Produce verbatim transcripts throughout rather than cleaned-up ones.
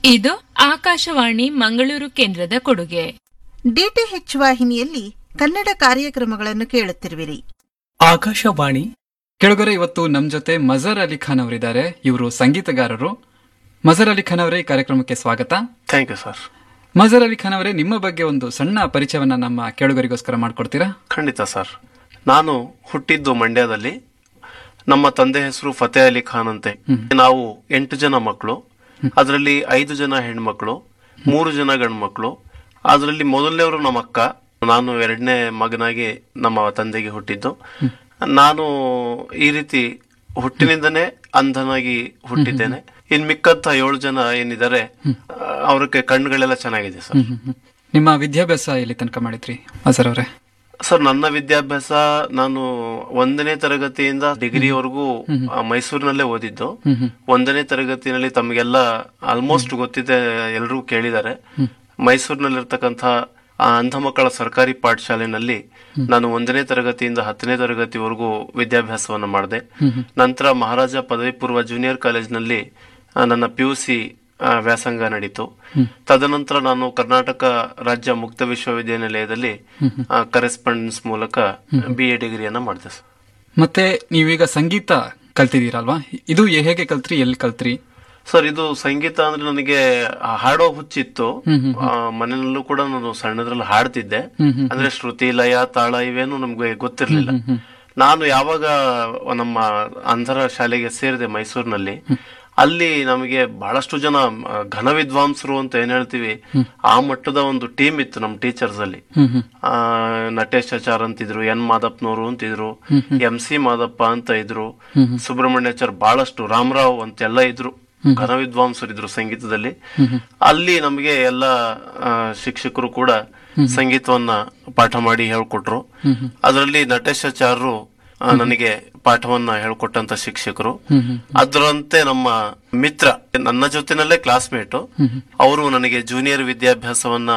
ಇದು ಆಕಾಶವಾಣಿ ಮಂಗಳೂರು ಕೇಂದ್ರದ ಕೊಡುಗೆ. ಡಿಟಿಎಚ್ ವಾಹಿನಿಯಲ್ಲಿ ಕನ್ನಡ ಕಾರ್ಯಕ್ರಮಗಳನ್ನು ಕೇಳುತ್ತಿರುವಿರಿ. ಆಕಾಶವಾಣಿ ಕೆಳಗರೆ. ಇವತ್ತು ನಮ್ ಜೊತೆ ಮಜರ್ ಅಲಿ ಖಾನ್ ಅವರಿದ್ದಾರೆ. ಇವರು ಸಂಗೀತಗಾರರು. ಮಜರ್ ಅಲಿ ಖಾನ್ ಅವರೇ, ಈ ಕಾರ್ಯಕ್ರಮಕ್ಕೆ ಸ್ವಾಗತ. Thank you sir. ಮಜರ್ Ali Khan ಅವರೇ, ನಿಮ್ಮ ಬಗ್ಗೆ ಒಂದು ಸಣ್ಣ ಪರಿಚಯವನ್ನ ನಮ್ಮ ಕೇಳುಗರಿಗೋಸ್ಕರ ಮಾಡ್ಕೊಡ್ತೀರಾ? ಖಂಡಿತ ಸರ್. ನಾನು ಹುಟ್ಟಿದ್ದು ಮಂಡ್ಯದಲ್ಲಿ. ನಮ್ಮ ತಂದೆ ಹೆಸರು ಫತೇ ಅಲಿ ಖಾನ್ ಅಂತೆ. ನಾವು ಎಂಟು ಜನ ಮಕ್ಕಳು. ಅದರಲ್ಲಿ ಐದು ಜನ ಹೆಣ್ಮಕ್ಳು, ಮೂರು ಜನ ಗಂಡು ಮಕ್ಕಳು. ಅದರಲ್ಲಿ ಮೊದಲನೇವರು ನಮ್ಮ ಅಕ್ಕ. ನಾನು ಎರಡನೇ ಮಗನಾಗಿ ನಮ್ಮ ತಂದೆಗೆ ಹುಟ್ಟಿದ್ದು. ನಾನು ಈ ರೀತಿ ಹುಟ್ಟಿನಿಂದನೇ ಅಂಧನಾಗಿ ಹುಟ್ಟಿದ್ದೇನೆ. ಇನ್ ಮಿಕ್ಕಂತ ಏಳು ಜನ ಏನಿದ್ದಾರೆ ಅವ್ರಿಗೆ ಕಣ್ಣುಗಳೆಲ್ಲ ಚೆನ್ನಾಗಿದೆ ಸರ್. ನಿಮ್ಮ ವಿದ್ಯಾಭ್ಯಾಸ ಎಲ್ಲಿ ತನಕ ಮಾಡಿದ್ರಿ ಮಜರ್ ಅವರೇ? ಸರ್, ನನ್ನ ವಿದ್ಯಾಭ್ಯಾಸ ನಾನು ಒಂದನೇ ತರಗತಿಯಿಂದ ಡಿಗ್ರಿವರೆಗೂ ಮೈಸೂರಿನಲ್ಲೇ ಓದಿದ್ದು. ಒಂದನೇ ತರಗತಿನಲ್ಲಿ ತಮಗೆಲ್ಲ ಆಲ್ಮೋಸ್ಟ್ ಗೊತ್ತಿದೆ, ಎಲ್ರಿಗೂ ಕೇಳಿದ್ದಾರೆ. ಮೈಸೂರಿನಲ್ಲಿರ್ತಕ್ಕಂಥ ಅಂಧ ಮಕ್ಕಳ ಸರ್ಕಾರಿ ಪಾಠಶಾಲೆನಲ್ಲಿ ನಾನು ಒಂದನೇ ತರಗತಿಯಿಂದ ಹತ್ತನೇ ತರಗತಿವರೆಗೂ ವಿದ್ಯಾಭ್ಯಾಸವನ್ನು ಮಾಡಿದೆ. ನಂತರ ಮಹಾರಾಜ ಪದವಿ ಪೂರ್ವ ಜೂನಿಯರ್ ಕಾಲೇಜ್ನಲ್ಲಿ ನನ್ನ ಪಿ ಯು ಸಿ ವ್ಯಾಸಂಗ ನಡೀತು. ತದನಂತರ ನಾನು ಕರ್ನಾಟಕ ರಾಜ್ಯ ಮುಕ್ತ ವಿಶ್ವವಿದ್ಯಾನಿಲಯದಲ್ಲಿ ಕರೆಸ್ಪಾಂಡೆನ್ಸ್ ಮೂಲಕ ಬಿ ಎ ಡಿಗ್ರಿಯನ್ನ ಮಾಡಿದೆ ಸರ್. ಮತ್ತೆ ನೀವೀಗ ಸಂಗೀತ ಕಲ್ತಿದ್ದೀರಲ್ವಾ? ಇದು ಹೇಗೆ ಕಲ್ತ್ರಿ, ಎಲ್ಲಿ ಕಲ್ತ್ರಿ? ಸರ್, ಇದು ಸಂಗೀತ ಅಂದ್ರೆ ನನಗೆ ಹಾಡೋ ಹುಚ್ಚಿತ್ತು. ಮನೆಯಲ್ಲೂ ಕೂಡ ನಾನು ಸಣ್ಣದ್ರಲ್ಲಿ ಹಾಡ್ತಿದ್ದೆ. ಅಂದ್ರೆ ಶ್ರುತಿ, ಲಯ, ತಾಳ ಇವೇನು ನಮ್ಗೆ ಗೊತ್ತಿರ್ಲಿಲ್ಲ. ನಾನು ಯಾವಾಗ ನಮ್ಮ ಅಂಧರ ಶಾಲೆಗೆ ಸೇರಿದೆ ಮೈಸೂರಿನಲ್ಲಿ, ಅಲ್ಲಿ ನಮಗೆ ಬಹಳಷ್ಟು ಜನ ಘನ ವಿದ್ವಾಂಸರು ಅಂತ ಏನ್ ಹೇಳ್ತೀವಿ, ಆ ಮಟ್ಟದ ಒಂದು ಟೀಮ್ ಇತ್ತು ನಮ್ಮ ಟೀಚರ್ಸ್ ಅಲ್ಲಿ. ಆ ನಟೇಶ್ ಆಚಾರ್ ಅಂತಿದ್ರು, ಎನ್ ಮಾದಪ್ಪನವರು ಅಂತಿದ್ರು, ಎಂ ಸಿ ಮಾದಪ್ಪ ಅಂತ ಇದ್ರು, ಸುಬ್ರಹ್ಮಣ್ಯಾಚಾರ್, ಬಹಳಷ್ಟು ರಾಮರಾವ್ ಅಂತೆಲ್ಲ ಇದ್ರು, ಘನ ವಿದ್ವಾಂಸರಿದ್ರು ಸಂಗೀತದಲ್ಲಿ. ಅಲ್ಲಿ ನಮಗೆ ಎಲ್ಲ ಶಿಕ್ಷಕರು ಕೂಡ ಸಂಗೀತವನ್ನ ಪಾಠ ಮಾಡಿ ಹೇಳ್ಕೊಟ್ರು. ಅದರಲ್ಲಿ ನಟೇಶಾಚಾರ್ಯರು ನನಗೆ ಪಾಠವನ್ನ ಹೇಳ್ಕೊಟ್ಟಂತ ಶಿಕ್ಷಕರು. ಅದರಂತೆ ನಮ್ಮ ಮಿತ್ರ, ನನ್ನ ಜೊತೆನಲ್ಲೇ ಕ್ಲಾಸ್ಮೇಟ್, ಅವರು ನನಗೆ ಜೂನಿಯರ್ ವಿದ್ಯಾಭ್ಯಾಸವನ್ನ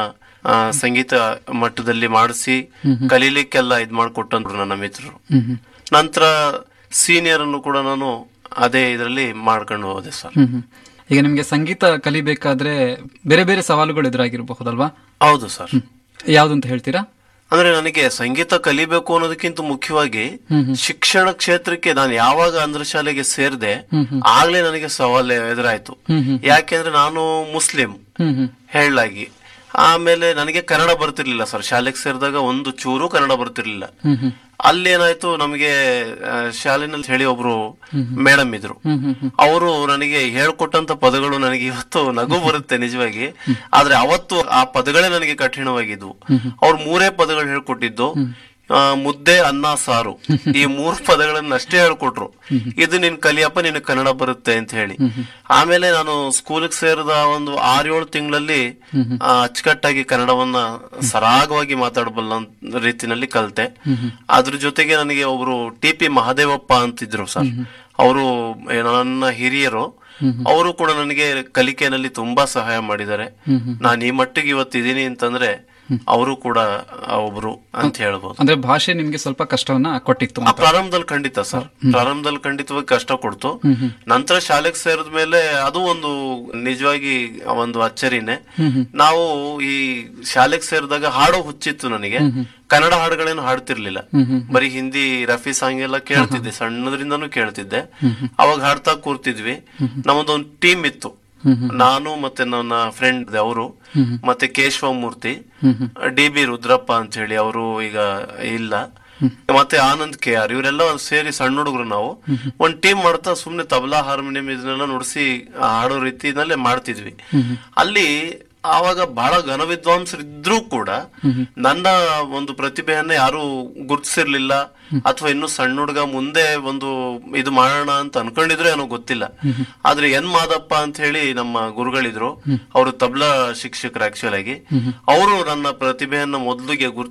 ಸಂಗೀತ ಮಟ್ಟದಲ್ಲಿ ಮಾಡಿಸಿ ಕಲೀಲಿಕ್ಕೆಲ್ಲ ಇದ್ ಮಾಡ್ಕೊಟ್ಟಂದ್ರು ನನ್ನ ಮಿತ್ರರು. ನಂತರ ಸೀನಿಯರ್ ಅನ್ನು ಕೂಡ ನಾನು ಅದೇ ಇದರಲ್ಲಿ ಮಾಡ್ಕೊಂಡು ಹೋದೆ ಸರ್. ಈಗ ನಿಮ್ಗೆ ಸಂಗೀತ ಕಲಿಬೇಕಾದ್ರೆ ಬೇರೆ ಬೇರೆ ಸವಾಲುಗಳು ಎದುರಾಗಿರಬಹುದಲ್ವಾ? ಹೌದು ಸರ್. ಯಾವ್ದು ಅಂತ ಹೇಳ್ತೀರಾ? ಅಂದ್ರೆ ನನಗೆ ಸಂಗೀತ ಕಲಿಬೇಕು ಅನ್ನೋದಕ್ಕಿಂತ ಮುಖ್ಯವಾಗಿ ಶಿಕ್ಷಣ ಕ್ಷೇತ್ರಕ್ಕೆ ನಾನು ಯಾವಾಗ ಅಂಧ್ರ ಶಾಲೆಗೆ ಸೇರಿದೆ ಆಗ್ಲೇ ನನಗೆ ಸವಾಲು ಎದುರಾಯ್ತು. ಯಾಕೆಂದ್ರೆ ನಾನು ಮುಸ್ಲಿಂ ಹೇಳಲಾಗಿ, ಆಮೇಲೆ ನನಗೆ ಕನ್ನಡ ಬರ್ತಿರ್ಲಿಲ್ಲ ಸರ್. ಶಾಲೆಗೆ ಸೇರಿದಾಗ ಒಂದು ಚೂರು ಕನ್ನಡ ಬರ್ತಿರ್ಲಿಲ್ಲ. ಅಲ್ಲೇನಾಯ್ತು, ನಮಗೆ ಶಾಲೆನಲ್ಲಿ ಹೇಳಿ ಒಬ್ರು ಮೇಡಮ್ ಇದ್ರು. ಅವರು ನನಗೆ ಹೇಳ್ಕೊಟ್ಟಂತ ಪದಗಳು ನನಗೆ ಇವತ್ತು ನಗು ಬರುತ್ತೆ ನಿಜವಾಗಿ. ಆದ್ರೆ ಅವತ್ತು ಆ ಪದಗಳೇ ನನಗೆ ಕಠಿಣವಾಗಿದ್ವು. ಅವ್ರು ಮೂರೇ ಪದಗಳು ಹೇಳ್ಕೊಟ್ಟಿದ್ದು, ಮುದ್ದೆ, ಅನ್ನ, ಸಾರು, ಈ ಮೂರು ಪದಗಳನ್ನ ಅಷ್ಟೇ ಹೇಳ್ಕೊಟ್ರು. ಇದು ನಿನ್ ಕಲಿಯಪ್ಪ, ನಿನ್ ಕನ್ನಡ ಬರುತ್ತೆ ಅಂತ ಹೇಳಿ. ಆಮೇಲೆ ನಾನು ಸ್ಕೂಲ್ಗೆ ಸೇರಿದ ಒಂದು ಆರೇಳು ತಿಂಗಳಲ್ಲಿ ಅಚ್ಚುಕಟ್ಟಾಗಿ ಕನ್ನಡವನ್ನ ಸರಾಗವಾಗಿ ಮಾತಾಡಬಲ್ಲ ರೀತಿನಲ್ಲಿ ಕಲಿತೆ. ಅದ್ರ ಜೊತೆಗೆ ನನಗೆ ಒಬ್ರು ಟಿ ಪಿ ಮಹಾದೇವಪ್ಪ ಅಂತಿದ್ರು ಸರ್. ಅವರು ನನ್ನ ಹಿರಿಯರು. ಅವರು ಕೂಡ ನನಗೆ ಕಲಿಕೆಯಲ್ಲಿ ತುಂಬಾ ಸಹಾಯ ಮಾಡಿದ್ದಾರೆ. ನಾನು ಈ ಮಟ್ಟಿಗೆ ಇವತ್ತಿದ್ದೀನಿ ಅಂತಂದ್ರೆ ಅವರು ಕೂಡ ಒಬ್ರು ಅಂತ ಹೇಳ್ಬೋದು. ಅಂದ್ರೆ ಭಾಷೆ ನಿಮ್ಗೆ ಸ್ವಲ್ಪ ಕಷ್ಟವನ್ನ ಕೊಟ್ಟಿತ್ತು ಪ್ರಾರಂಭದಲ್ಲಿ? ಖಂಡಿತ ಸರ್, ಪ್ರಾರಂಭದಲ್ಲಿ ಖಂಡಿತವಾಗಿ ಕಷ್ಟ ಕೊಡ್ತು. ನಂತರ ಶಾಲೆಗೆ ಸೇರಿದ ಮೇಲೆ ಅದು ಒಂದು ನಿಜವಾಗಿ ಒಂದು ಅಚ್ಚರಿನೇ. ನಾವು ಈ ಶಾಲೆಗೆ ಸೇರಿದಾಗ ಹಾಡೋ ಹುಚ್ಚಿತ್ತು ನನಗೆ. ಕನ್ನಡ ಹಾಡುಗಳೇನು ಹಾಡ್ತಿರ್ಲಿಲ್ಲ, ಬರೀ ಹಿಂದಿ ರಫಿ ಸಾಂಗ್ ಎಲ್ಲ ಕೇಳ್ತಿದ್ದೆ, ಸಣ್ಣದ್ರಿಂದನೂ ಕೇಳ್ತಿದ್ದೆ. ಅವಾಗ ಹಾಡ್ತಾ ಕೂರ್ತಿದ್ವಿ. ನಮ್ಮದೊಂದು ಟೀಮ್ ಇತ್ತು, ನಾನು ಮತ್ತೆ ನನ್ನ ಫ್ರೆಂಡ್ ಅವರು, ಮತ್ತೆ ಕೇಶವಮೂರ್ತಿ, ಡಿ ಬಿ ರುದ್ರಪ್ಪ ಅಂತ ಹೇಳಿ, ಅವರು ಈಗ ಇಲ್ಲ, ಮತ್ತೆ ಆನಂದ್ ಕೆ ಆರ್, ಇವರೆಲ್ಲ ಸೇರಿ ಸಣ್ಣ ಹುಡುಗರು ನಾವು ಒಂದ್ ಟೀಮ್ ಮಾಡ್ತಾ ಸುಮ್ನೆ ತಬಲಾ, ಹಾರ್ಮೋನಿಯಂ ಇದನ್ನೆಲ್ಲ ನುಡಿಸಿ ಹಾಡೋ ರೀತಿನಲ್ಲೇ ಮಾಡ್ತಿದ್ವಿ. ಅಲ್ಲಿ ಆವಾಗ ಬಹಳ ಘನ ವಿದ್ವಾಂಸರಿದ್ರೂ ಕೂಡ ನನ್ನ ಒಂದು ಪ್ರತಿಭೆಯನ್ನ ಯಾರು ಗುರುತಿಸಿರ್ಲಿಲ್ಲ, ಅಥವಾ ಇನ್ನು ಸಣ್ಣ ಹುಡುಗ ಮುಂದೆ ಒಂದು ಇದು ಮಾಡೋಣ ಅಂತ ಅನ್ಕೊಂಡಿದ್ರು ಏನೋ ಗೊತ್ತಿಲ್ಲ. ಆದ್ರೆ ಎನ್ ಮಾದಪ್ಪ ಅಂತ ಹೇಳಿ ನಮ್ಮ ಗುರುಗಳಿದ್ರು, ಅವರು ತಬ್ಲಾ ಶಿಕ್ಷಕರು ಆಕ್ಚುಲ್ ಆಗಿ. ಅವರು ನನ್ನ ಪ್ರತಿಭೆಯನ್ನ ಮೊದಲಿಗೆ ಗುರುತಿಸಿ